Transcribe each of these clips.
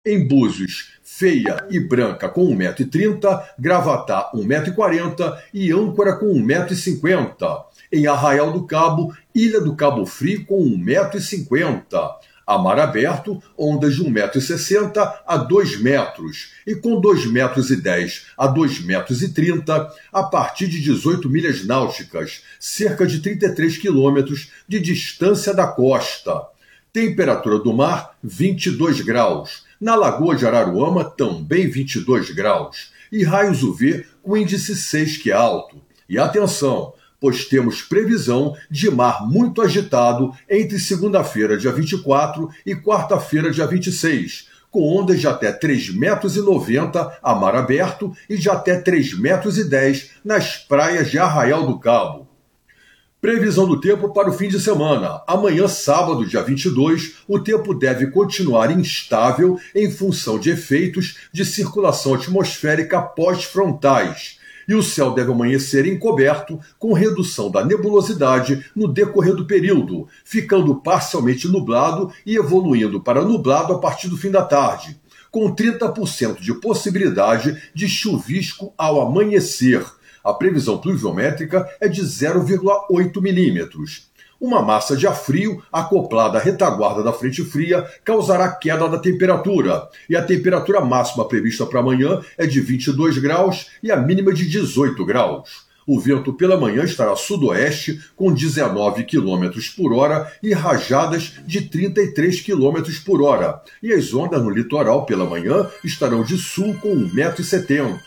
Em Búzios, Feia e Branca com 1,30 m, Gravatá 1,40 m e Âncora com 1,50 m. Em Arraial do Cabo, Ilha do Cabo Frio com 1,50 m. A mar aberto, ondas de 1,60 m a 2 metros e com 2,10 m a 2,30 m a partir de 18 milhas náuticas, cerca de 33 quilômetros de distância da costa. Temperatura do mar, 22 graus. Na Lagoa de Araruama, também 22 graus. E raios UV com índice 6, que é alto. E atenção, pois temos previsão de mar muito agitado entre segunda-feira, dia 24, e quarta-feira, dia 26, com ondas de até 3,90 metros a mar aberto e de até 3,10 metros nas praias de Arraial do Cabo. Previsão do tempo para o fim de semana. Amanhã, sábado, dia 22, o tempo deve continuar instável em função de efeitos de circulação atmosférica pós-frontais. E o céu deve amanhecer encoberto, com redução da nebulosidade no decorrer do período, ficando parcialmente nublado e evoluindo para nublado a partir do fim da tarde, com 30% de possibilidade de chuvisco ao amanhecer. A previsão pluviométrica é de 0,8 milímetros. Uma massa de ar frio acoplada à retaguarda da frente fria causará queda da temperatura. E a temperatura máxima prevista para amanhã é de 22 graus e a mínima de 18 graus. O vento pela manhã estará sudoeste com 19 km por hora e rajadas de 33 km por hora. E as ondas no litoral pela manhã estarão de sul com 1,70 m.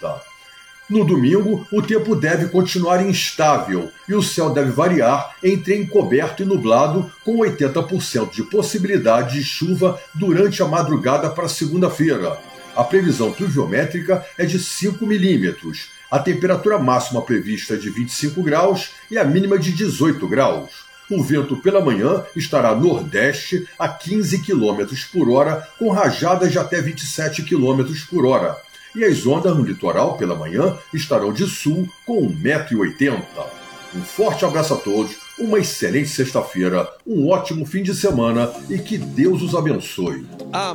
No domingo, o tempo deve continuar instável e o céu deve variar entre encoberto e nublado, com 80% de possibilidade de chuva durante a madrugada para segunda-feira. A previsão pluviométrica é de 5 milímetros. A temperatura máxima prevista é de 25 graus e a mínima de 18 graus. O vento pela manhã estará nordeste a 15 km por hora, com rajadas de até 27 km por hora. E as ondas no litoral pela manhã estarão de sul com 1,80 m. Um forte abraço a todos, uma excelente sexta-feira, um ótimo fim de semana e que Deus os abençoe.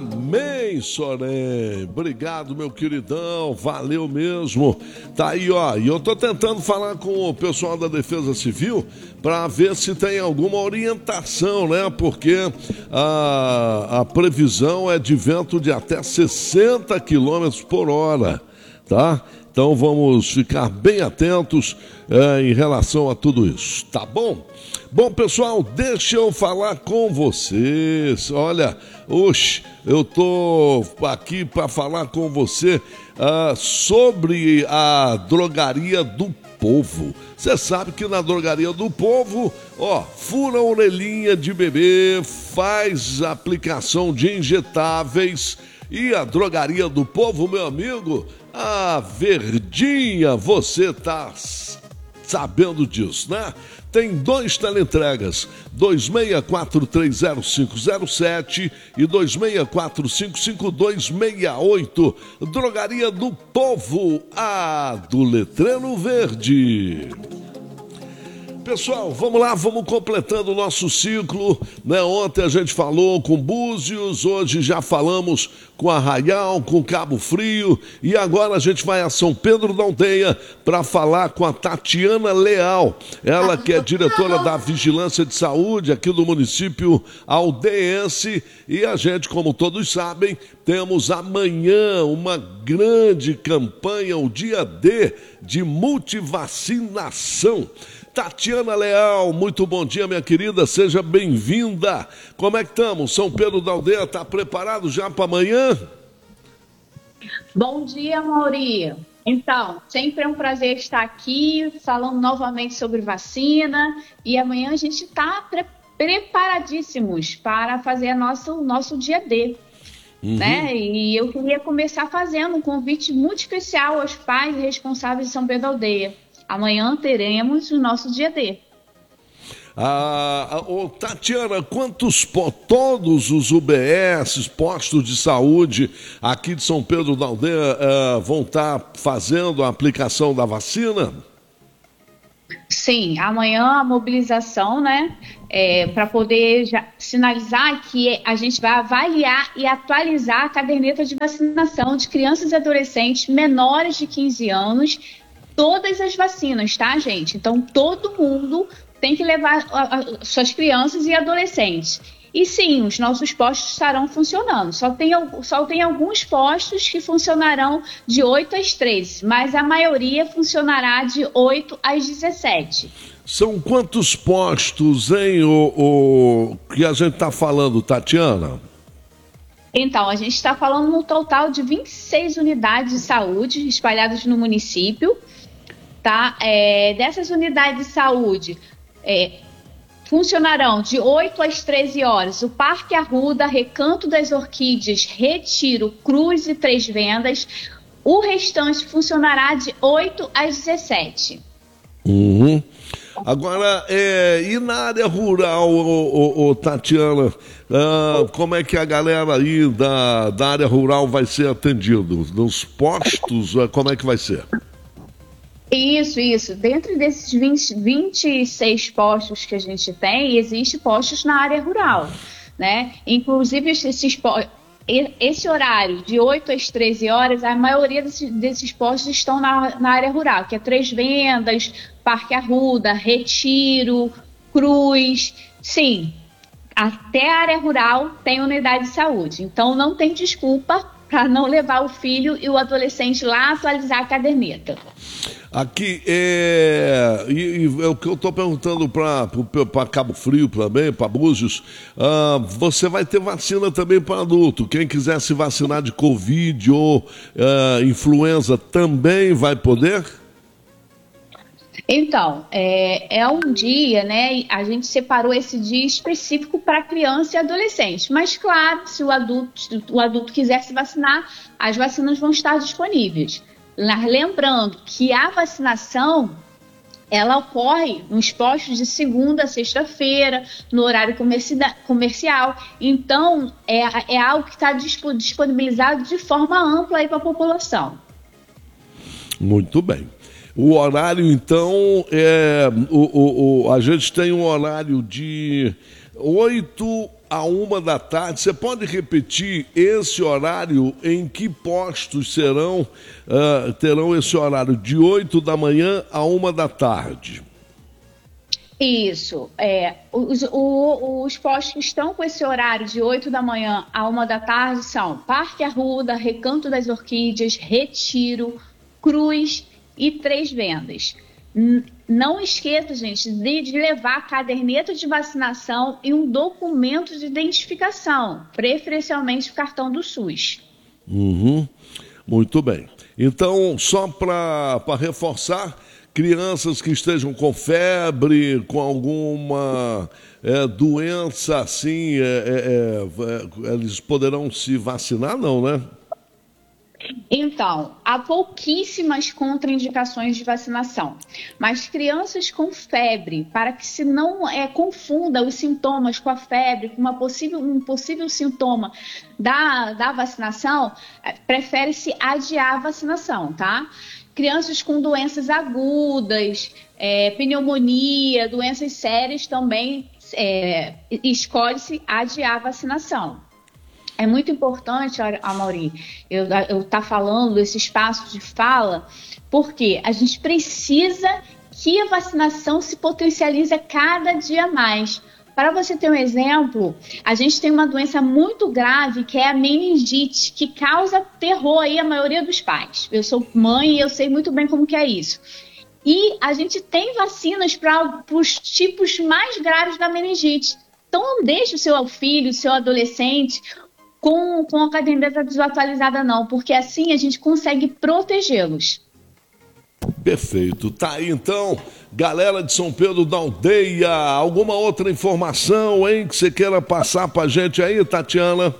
Amém, Sorém. Obrigado, meu queridão. Valeu mesmo. Tá aí, ó. E eu tô tentando falar com o pessoal da Defesa Civil para ver se tem alguma orientação, né? Porque a previsão é de vento de até 60 km por hora, tá? Então vamos ficar bem atentos em relação a tudo isso, tá bom? Bom, pessoal, deixa eu falar com vocês. Olha, eu tô aqui para falar com você sobre a Drogaria do Povo. Você sabe que na Drogaria do Povo, fura a orelhinha de bebê, faz aplicação de injetáveis. E a Drogaria do Povo, meu amigo, a Verdinha, você tá sabendo disso, né? Tem 2 teleentregas, 26430507 e 26455268. Drogaria do Povo, a do Letreiro Verde. Pessoal, vamos lá, vamos completando o nosso ciclo, né? Ontem a gente falou com Búzios, hoje já falamos com Arraial, com Cabo Frio e agora a gente vai a São Pedro da Aldeia para falar com a Tatiana Leal, ela que é diretora da Vigilância de Saúde aqui do município aldeense. E a gente, como todos sabem, temos amanhã uma grande campanha, o dia D de multivacinação. Tatiana Leal, muito bom dia, minha querida, seja bem-vinda. Como é que estamos? São Pedro da Aldeia está preparado já para amanhã? Bom dia, Mauri. Então, sempre é um prazer estar aqui falando novamente sobre vacina e amanhã a gente está preparadíssimos para fazer o nosso dia D. Né? E eu queria começar fazendo um convite muito especial aos pais e responsáveis de São Pedro da Aldeia. Amanhã teremos o nosso dia D. Tatiana, todos os UBS, postos de saúde aqui de São Pedro da Aldeia vão estar fazendo a aplicação da vacina? Sim, amanhã a mobilização, né, para poder já sinalizar que a gente vai avaliar e atualizar a caderneta de vacinação de crianças e adolescentes menores de 15 anos, todas as vacinas, tá, gente? Então, todo mundo tem que levar suas crianças e adolescentes. E sim, os nossos postos estarão funcionando. Só tem alguns postos que funcionarão de 8 às 13, mas a maioria funcionará de 8 às 17. São quantos postos, hein, que a gente está falando, Tatiana? Então, a gente está falando no total de 26 unidades de saúde espalhadas no município, tá? Dessas unidades de saúde, funcionarão de 8 às 13 horas o Parque Arruda, Recanto das Orquídeas, Retiro, Cruz e Três Vendas. O restante funcionará de 8 às 17. Uhum. Agora, e na área rural, Tatiana, como é que a galera aí da área rural vai ser atendido? Nos postos, como é que vai ser? Isso. Dentro desses 26 postos que a gente tem, existem postos na área rural, né? Inclusive, esse horário de 8 às 13 horas, a maioria desses postos estão na área rural, que é Três Vendas, Parque Arruda, Retiro, Cruz. Sim, até a área rural tem unidade de saúde. Então, não tem desculpa para não levar o filho e o adolescente lá atualizar a caderneta. Aqui, o que eu estou perguntando para Cabo Frio também, para Búzios, você vai ter vacina também para adulto. Quem quiser se vacinar de Covid ou influenza também vai poder? Então, é um dia, né? A gente separou esse dia específico para criança e adolescente. Mas, claro, se o adulto quiser se vacinar, as vacinas vão estar disponíveis. Lembrando que a vacinação, ela ocorre nos postos de segunda a sexta-feira, no horário comercial. Então, é algo que está disponibilizado de forma ampla aí para a população. Muito bem. O horário, então, a gente tem um horário de 8 a 1 da tarde. Você pode repetir esse horário? Em que postos terão esse horário de 8 da manhã a 1 da tarde? Isso. Os postos que estão com esse horário de 8 da manhã a 1 da tarde são Parque Arruda, Recanto das Orquídeas, Retiro, Cruz e Três Vendas. Não esqueça, gente, de levar a caderneta de vacinação e um documento de identificação, preferencialmente o cartão do SUS. Uhum. Muito bem. Então, só para reforçar, crianças que estejam com febre, com alguma doença assim, eles poderão se vacinar, não, né? Então, há pouquíssimas contraindicações de vacinação, mas crianças com febre, para que se não confunda os sintomas com a febre, com um possível sintoma da vacinação, prefere-se adiar a vacinação, tá? Crianças com doenças agudas, pneumonia, doenças sérias também, escolhe-se adiar a vacinação. É muito importante, Amaury, eu estar falando esse espaço de fala, porque a gente precisa que a vacinação se potencialize cada dia mais. Para você ter um exemplo, a gente tem uma doença muito grave, que é a meningite, que causa terror aí à maioria dos pais. Eu sou mãe e eu sei muito bem como que é isso. E a gente tem vacinas para os tipos mais graves da meningite. Então não deixe o seu filho, o seu adolescente com a caderneta desatualizada não, porque assim a gente consegue protegê-los. Perfeito. Tá aí então, galera de São Pedro da Aldeia, alguma outra informação, hein, que você queira passar pra gente aí, Tatiana?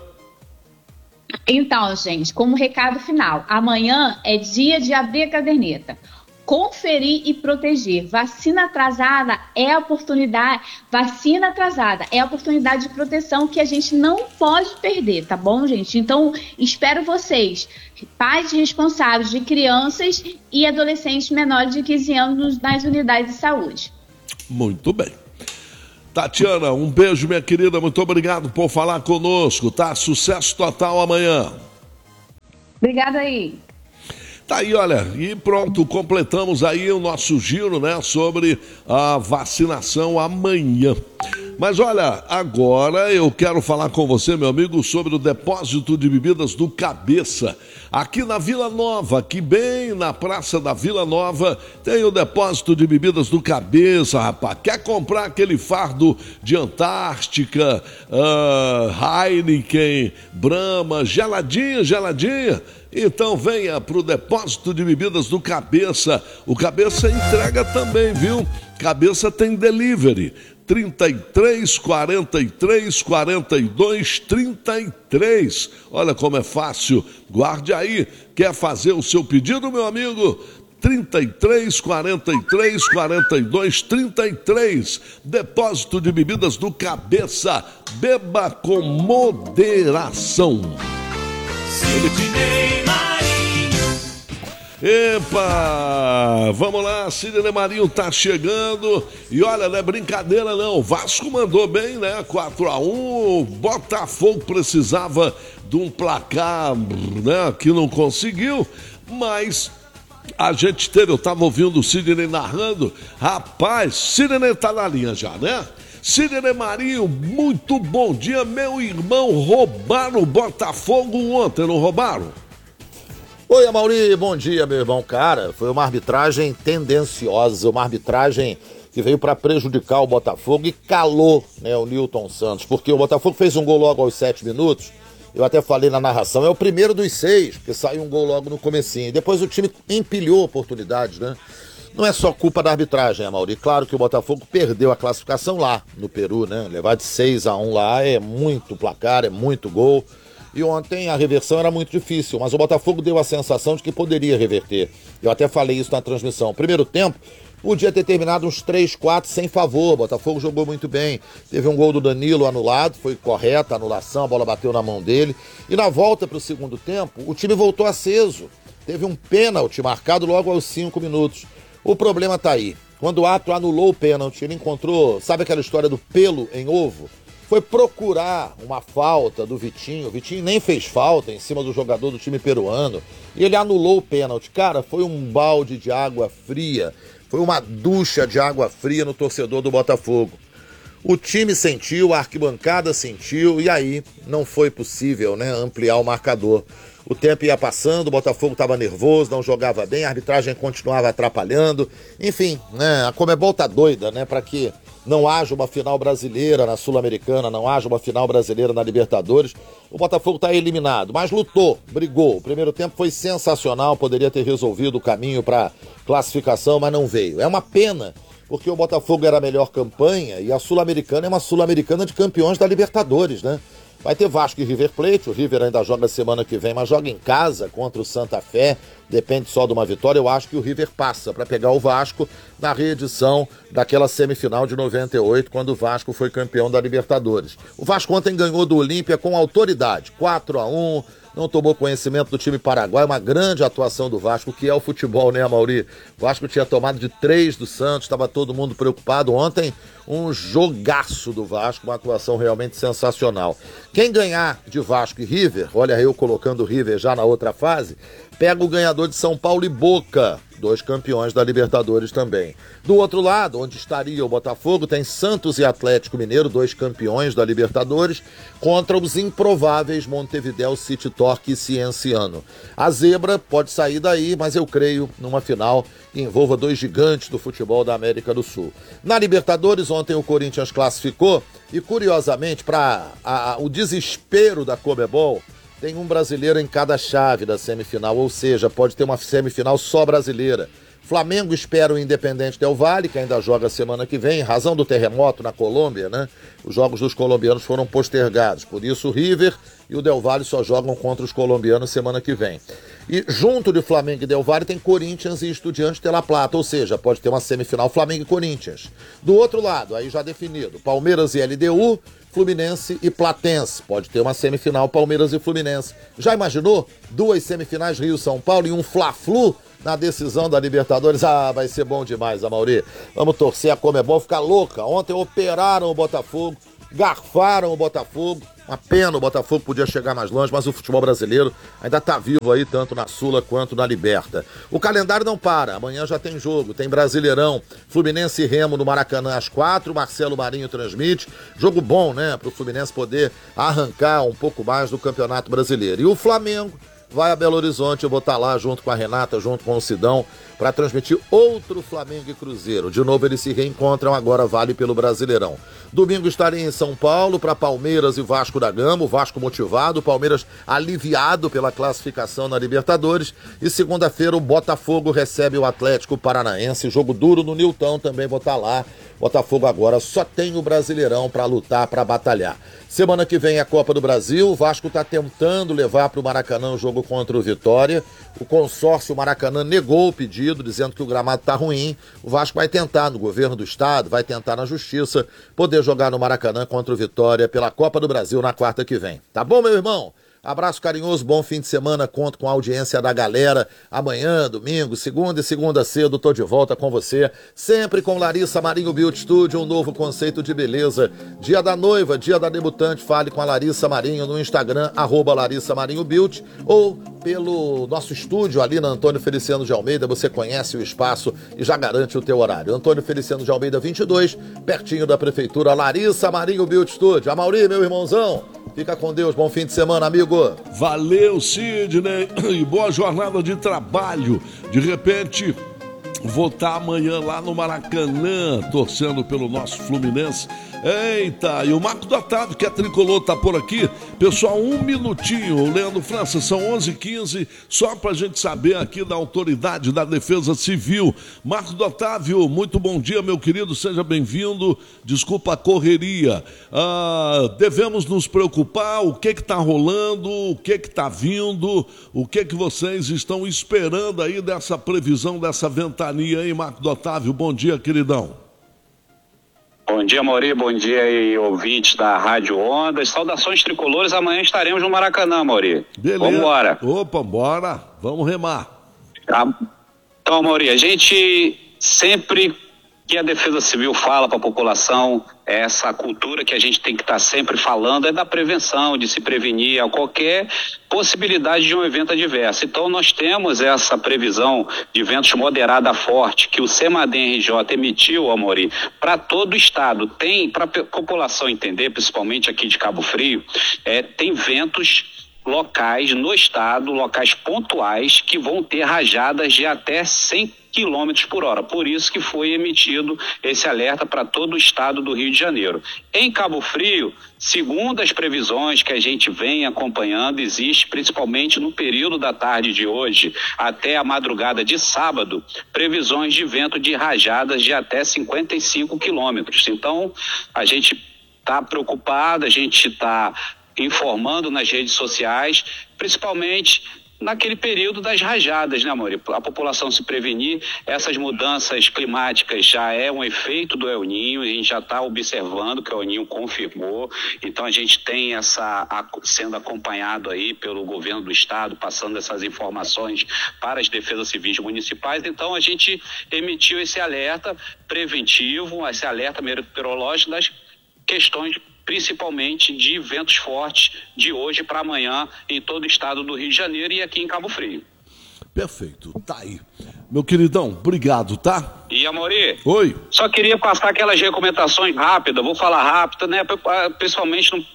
Então, gente, como recado final, amanhã é dia de abrir a caderneta. conferir e proteger. Vacina atrasada é a oportunidade de proteção que a gente não pode perder, tá bom, gente? Então, espero vocês, pais responsáveis de crianças e adolescentes menores de 15 anos nas unidades de saúde. Muito bem. Tatiana, um beijo, minha querida, muito obrigado por falar conosco, tá? Sucesso total amanhã. Obrigada aí. Tá aí, olha, e pronto, completamos aí o nosso giro, né, sobre a vacinação amanhã. Mas olha, agora eu quero falar com você, meu amigo, sobre o depósito de bebidas do Cabeça. Aqui na Vila Nova, aqui bem na Praça da Vila Nova, tem o depósito de bebidas do Cabeça, rapaz. Quer comprar aquele fardo de Antártica, Heineken, Brahma, geladinha? Então venha para o depósito de bebidas do Cabeça. O Cabeça entrega também, viu? Cabeça tem delivery. 33 43 42 33. Olha como é fácil. Guarde aí. Quer fazer o seu pedido, meu amigo? 33 43 42 33. Depósito de bebidas do Cabeça. Beba com moderação. Sidney Marinho. Epa, vamos lá, Sidney Marinho tá chegando e olha, não é brincadeira não, o Vasco mandou bem, né, 4-1, o Botafogo precisava de um placar, né, que não conseguiu, mas a gente teve, eu tava ouvindo o Sidney narrando, rapaz, Sidney tá na linha já, né? Sidney Marinho, muito bom dia, meu irmão, roubaram o Botafogo ontem, não roubaram? Oi, Amaury, bom dia, meu irmão. Cara, foi uma arbitragem tendenciosa, uma arbitragem que veio para prejudicar o Botafogo e calou, né, o Nilton Santos, porque o Botafogo fez um gol logo aos 7 minutos, eu até falei na narração, é o primeiro dos 6, porque saiu um gol logo no comecinho, depois o time empilhou oportunidades, né? Não é só culpa da arbitragem, Amaury, claro que o Botafogo perdeu a classificação lá no Peru, né? Levar de 6-1 lá é muito placar, é muito gol. E ontem a reversão era muito difícil, mas o Botafogo deu a sensação de que poderia reverter. Eu até falei isso na transmissão. Primeiro tempo, podia ter terminado uns 3-4 sem favor. O Botafogo jogou muito bem. Teve um gol do Danilo anulado, foi correta a anulação, a bola bateu na mão dele. E na volta para o segundo tempo, o time voltou aceso. Teve um pênalti marcado logo aos 5 minutos. O problema está aí. Quando o árbitro anulou o pênalti, ele encontrou, sabe aquela história do pelo em ovo? Foi procurar uma falta do Vitinho. O Vitinho nem fez falta em cima do jogador do time peruano. E ele anulou o pênalti. Cara, foi um balde de água fria. Foi uma ducha de água fria no torcedor do Botafogo. O time sentiu, a arquibancada sentiu. E aí não foi possível, né, ampliar o marcador. O tempo ia passando, o Botafogo estava nervoso, não jogava bem, a arbitragem continuava atrapalhando. Enfim, né, a Conmebol tá doida, né, para que não haja uma final brasileira na Sul-Americana, não haja uma final brasileira na Libertadores. O Botafogo está eliminado, mas lutou, brigou. O primeiro tempo foi sensacional, poderia ter resolvido o caminho para classificação, mas não veio. É uma pena, porque o Botafogo era a melhor campanha e a Sul-Americana é uma Sul-Americana de campeões da Libertadores, né? Vai ter Vasco e River Plate, o River ainda joga semana que vem, mas joga em casa contra o Santa Fé, depende só de uma vitória. Eu acho que o River passa para pegar o Vasco na reedição daquela semifinal de 98, quando o Vasco foi campeão da Libertadores. O Vasco ontem ganhou do Olímpia com autoridade, 4-1, não tomou conhecimento do time paraguaio, uma grande atuação do Vasco, que é o futebol, né, Amaury? O Vasco tinha tomado de 3 do Santos, estava todo mundo preocupado. Ontem, um jogaço do Vasco, uma atuação realmente sensacional. Quem ganhar de Vasco e River, olha eu colocando o River já na outra fase, pega o ganhador de São Paulo e Boca, 2 campeões da Libertadores também. Do outro lado, onde estaria o Botafogo, tem Santos e Atlético Mineiro, 2 campeões da Libertadores, contra os improváveis Montevideo City Torque e Cienciano. A zebra pode sair daí, mas eu creio numa final que envolva 2 gigantes do futebol da América do Sul. Na Libertadores, ontem o Corinthians classificou e, curiosamente, para o desespero da Conmebol, tem um brasileiro em cada chave da semifinal, ou seja, pode ter uma semifinal só brasileira. Flamengo espera o Independente Del Valle, que ainda joga semana que vem, em razão do terremoto na Colômbia, né? Os jogos dos colombianos foram postergados, por isso o River e o Del Valle só jogam contra os colombianos semana que vem. E junto de Flamengo e Del Valle tem Corinthians e Estudiantes de La Plata, ou seja, pode ter uma semifinal Flamengo e Corinthians. Do outro lado, aí já definido, Palmeiras e LDU, Fluminense e Platense. Pode ter uma semifinal Palmeiras e Fluminense. Já imaginou? 2 semifinais Rio-São Paulo e um Fla-Flu na decisão da Libertadores? Ah, vai ser bom demais, Amaury. Vamos torcer a Conmebol ficar louca. Ontem operaram o Botafogo, garfaram o Botafogo. Uma pena, o Botafogo podia chegar mais longe, mas o futebol brasileiro ainda está vivo aí, tanto na Sula quanto na Liberta. O calendário não para, amanhã já tem jogo, tem Brasileirão, Fluminense e Remo no Maracanã às 4, Marcelo Marinho transmite, jogo bom, né, para o Fluminense poder arrancar um pouco mais do Campeonato Brasileiro. E o Flamengo vai a Belo Horizonte, eu vou estar lá junto com a Renata, junto com o Sidão, para transmitir outro Flamengo e Cruzeiro. De novo eles se reencontram, agora vale pelo Brasileirão. Domingo estarei em São Paulo para Palmeiras e Vasco da Gama, o Vasco motivado, o Palmeiras aliviado pela classificação na Libertadores. E segunda-feira o Botafogo recebe o Atlético Paranaense, jogo duro no Nilton, também vou estar lá. Botafogo agora só tem o Brasileirão para lutar, para batalhar. Semana que vem é a Copa do Brasil, o Vasco está tentando levar para o Maracanã o jogo contra o Vitória. O consórcio Maracanã negou o pedido, dizendo que o gramado está ruim. O Vasco vai tentar no governo do estado, vai tentar na justiça, poder jogar no Maracanã contra o Vitória pela Copa do Brasil na quarta que vem. Tá bom, meu irmão? Abraço carinhoso, bom fim de semana, conto com a audiência da galera. Amanhã, domingo, segunda e segunda cedo, tô de volta com você, sempre com Larissa Marinho Beauty Studio, um novo conceito de beleza. Dia da noiva, dia da debutante, fale com a Larissa Marinho no Instagram, @Larissa Marinho Beauty, ou pelo nosso estúdio ali na Antônio Feliciano de Almeida, você conhece o espaço e já garante o teu horário. Antônio Feliciano de Almeida 22, pertinho da prefeitura, Larissa Marinho Beauty Studio. Amaury, meu irmãozão, fica com Deus, bom fim de semana, amigo. Valeu, Sidney, e boa jornada de trabalho. De repente, vou estar amanhã lá no Maracanã, torcendo pelo nosso Fluminense. Eita, e o Marco do Otávio, que é tricolor, tá por aqui. Pessoal, um minutinho, Leandro França, são 11h15, só pra gente saber aqui da Autoridade da Defesa Civil. Marco do Otávio, muito bom dia, meu querido, seja bem-vindo. Desculpa a correria. Devemos nos preocupar, o que tá rolando, o que tá vindo, o que vocês estão esperando aí dessa previsão, dessa ventania aí, Marco do Otávio. Bom dia, queridão. Bom dia, Amaury, bom dia aí, ouvintes da Rádio Ondas. Saudações tricolores, amanhã estaremos no Maracanã, Amaury. Beleza. Vamos embora. Opa, bora, vamos remar. Então, Amaury, a gente sempre que a Defesa Civil fala para a população, essa cultura que a gente tem que estar sempre falando é da prevenção, de se prevenir a qualquer possibilidade de um evento adverso. Então nós temos essa previsão de ventos moderada a forte que o CEMADEM-RJ emitiu, Amaury, para todo o estado. Tem, para a população entender, principalmente aqui de Cabo Frio, tem ventos locais no estado, locais pontuais, que vão ter rajadas de até 100 km por hora. Por isso que foi emitido esse alerta para todo o estado do Rio de Janeiro. Em Cabo Frio, segundo as previsões que a gente vem acompanhando, existe principalmente no período da tarde de hoje até a madrugada de sábado, previsões de vento de rajadas de até 55 quilômetros. Então, a gente está preocupado, a gente está informando nas redes sociais, principalmente naquele período das rajadas, né, amor? A população se prevenir. Essas mudanças climáticas já é um efeito do El Niño, a gente já está observando que o El Niño confirmou, então a gente tem sendo acompanhado aí pelo governo do estado, passando essas informações para as defesas civis municipais. Então a gente emitiu esse alerta preventivo, esse alerta meteorológico das questões principalmente de ventos fortes de hoje para amanhã em todo o estado do Rio de Janeiro e aqui em Cabo Frio. Perfeito, tá aí. Meu queridão, obrigado, tá? E Amaury? Oi. Só queria passar aquelas recomendações rápidas, vou falar rápido, né? Principalmente não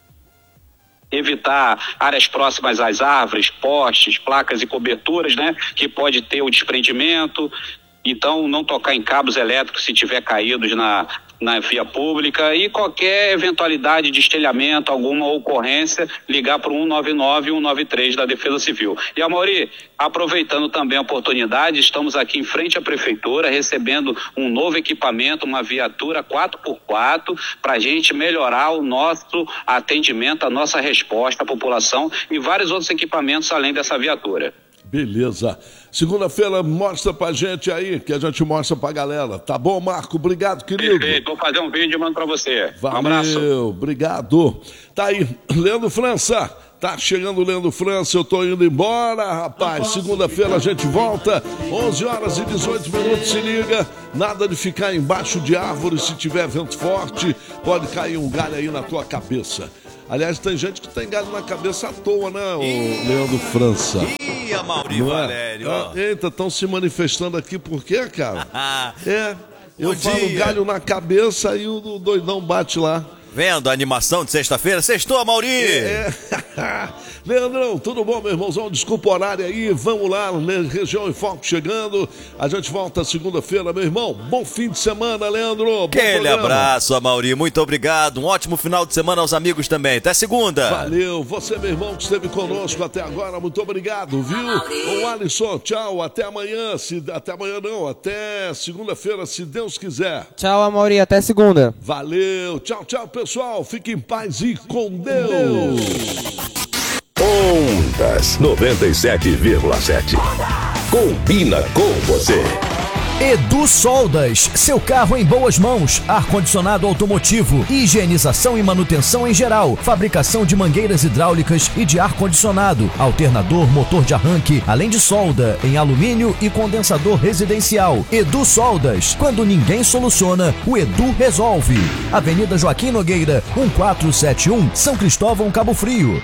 evitar áreas próximas às árvores, postes, placas e coberturas, né? Que pode ter o desprendimento. Então, não tocar em cabos elétricos se tiver caídos na via pública, e qualquer eventualidade de estelhamento, alguma ocorrência, ligar para o 199 e 193 da Defesa Civil. E Amaury, aproveitando também a oportunidade, estamos aqui em frente à Prefeitura, recebendo um novo equipamento, uma viatura 4x4, para a gente melhorar o nosso atendimento, a nossa resposta à população, e vários outros equipamentos além dessa viatura. Beleza. Segunda-feira mostra pra gente aí, que a gente mostra pra galera. Tá bom, Marco? Obrigado, querido. Perfeito, vou fazer um vídeo e mando pra você. Valeu, um abraço. Obrigado. Tá aí, Leandro França. Tá chegando o Leandro França, eu tô indo embora, rapaz. Segunda-feira a gente volta, 11h18, se liga. Nada de ficar embaixo de árvore, se tiver vento forte, pode cair um galho aí na tua cabeça. Aliás, tem gente que tem galho na cabeça à toa, né, o Leandro França? Ih, Amaury Valério. Eita, estão se manifestando aqui por quê, cara? Eu Bom falo dia. galho na cabeça e o doidão bate lá. Vendo a animação de sexta-feira? Sextou, Amaury! Leandrão, tudo bom, meu irmãozão? Desculpa o horário aí, vamos lá, Região em Foco chegando. A gente volta segunda-feira, meu irmão. Bom fim de semana, Leandro. Aquele abraço, Amaury. Muito obrigado. Um ótimo final de semana aos amigos também. Até segunda. Valeu. Você, meu irmão, que esteve conosco até agora, muito obrigado, viu? Ô, Alisson, tchau. Até amanhã. Até amanhã não, até segunda-feira, se Deus quiser. Tchau, Amaury. Até segunda. Valeu. Tchau, tchau, pessoal. Fique em paz e com Deus. Ondas 97,7. Combina com você. Edu Soldas, seu carro em boas mãos, ar-condicionado automotivo, higienização e manutenção em geral, fabricação de mangueiras hidráulicas e de ar-condicionado, alternador, motor de arranque, além de solda em alumínio e condensador residencial. Edu Soldas, quando ninguém soluciona, o Edu resolve. Avenida Joaquim Nogueira, 1471, São Cristóvão, Cabo Frio,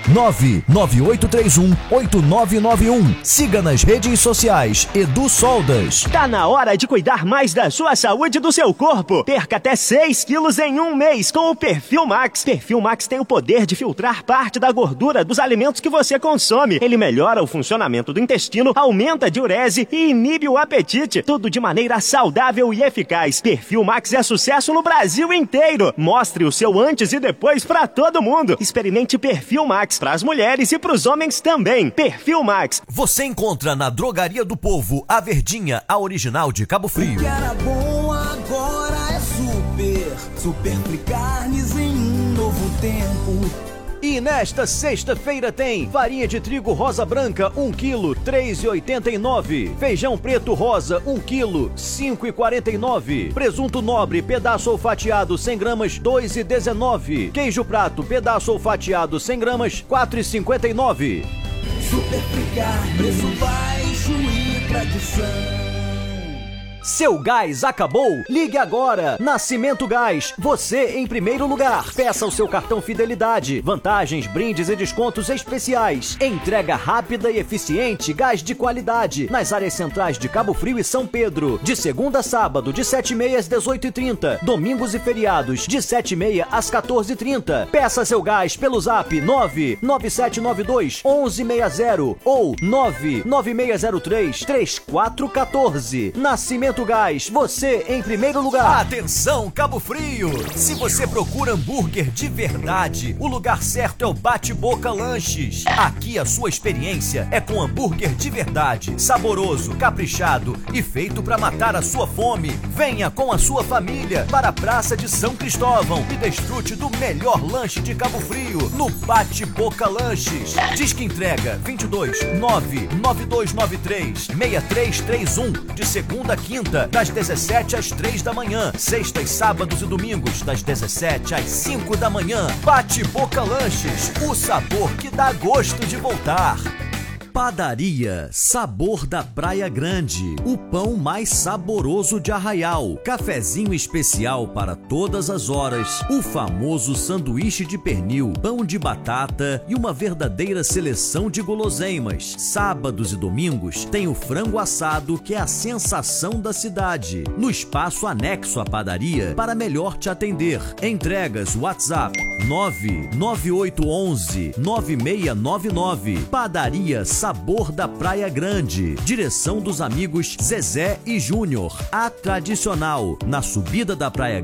99831-8991. Siga nas redes sociais, Edu Soldas. Tá na hora de cuidar mais da sua saúde e do seu corpo. Perca até 6 quilos em um mês com o Perfil Max. Perfil Max tem o poder de filtrar parte da gordura dos alimentos que você consome. Ele melhora o funcionamento do intestino, aumenta a diurese e inibe o apetite. Tudo de maneira saudável e eficaz. Perfil Max é sucesso no Brasil inteiro. Mostre o seu antes e depois pra todo mundo. Experimente Perfil Max para as mulheres e pros homens também. Perfil Max. Você encontra na Drogaria do Povo, a Verdinha, a original de Cabo Frio. O que era bom agora é super carnes em um novo tempo. E nesta sexta-feira tem farinha de trigo rosa branca 1 kg, 3,89. Feijão preto rosa 1 kg, 5,49. Presunto nobre pedaço ou fatiado 100 gramas 2,19. Queijo prato pedaço ou fatiado 100 gramas 4,59. Super preço baixo e tradição. Seu gás acabou? Ligue agora. Nascimento Gás, você em primeiro lugar. Peça o seu cartão Fidelidade. Vantagens, brindes e descontos especiais. Entrega rápida e eficiente, gás de qualidade. Nas áreas centrais de Cabo Frio e São Pedro. De segunda a sábado, de 7h30 às 18h30. Domingos e feriados, de 7h30 às 14h30. Peça seu gás pelo zap 99792-1160 ou 99603-3414. Nascimento Gás, você em primeiro lugar. Atenção, Cabo Frio! Se você procura hambúrguer de verdade, o lugar certo é o Bate-Boca Lanches. Aqui a sua experiência é com hambúrguer de verdade, saboroso, caprichado e feito para matar a sua fome. Venha com a sua família para a Praça de São Cristóvão e desfrute do melhor lanche de Cabo Frio no Bate-Boca Lanches. Disque entrega 22 99293 6331 de segunda a quinta, das 17 às 3 da manhã. Sextas, sábados e domingos, das 17 às 5 da manhã. Bate-Boca Lanches, o sabor que dá gosto de voltar. Padaria Sabor da Praia Grande, o pão mais saboroso de Arraial, cafezinho especial para todas as horas, o famoso sanduíche de pernil, pão de batata e uma verdadeira seleção de guloseimas. Sábados e domingos tem o frango assado, que é a sensação da cidade, no espaço anexo à padaria para melhor te atender. Entregas WhatsApp 99811-9699. Padaria Sabor da Praia Grande. Direção dos amigos Zezé e Júnior. A tradicional, na subida da Praia